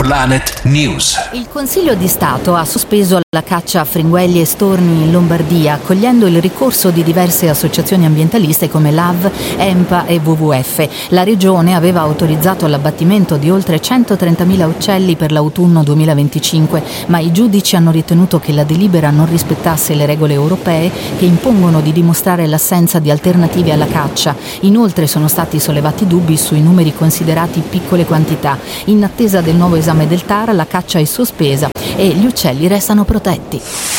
Planet News. Il Consiglio di Stato ha sospeso la caccia a fringuelli e storni in Lombardia, accogliendo il ricorso di diverse associazioni ambientaliste come LAV, EMPA e WWF. La Regione aveva autorizzato l'abbattimento di oltre 130.000 uccelli per l'autunno 2025, ma i giudici hanno ritenuto che la delibera non rispettasse le regole europee che impongono di dimostrare l'assenza di alternative alla caccia. Inoltre sono stati sollevati dubbi sui numeri considerati piccole quantità. In attesa del nuovo esame del TAR, la caccia è sospesa e gli uccelli restano protetti.